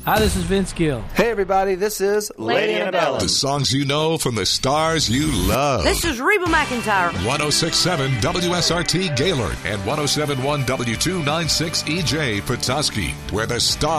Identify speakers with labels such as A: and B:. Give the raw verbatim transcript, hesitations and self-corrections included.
A: Hi, this is Vince Gill.
B: Hey, everybody, this is
C: Lady Antebellum.
D: The songs you know from the stars you love.
E: This is Reba McEntire.
D: one oh six point seven W S R T Gaylord and one oh seven point one W two ninety-six E J Petoskey, where the stars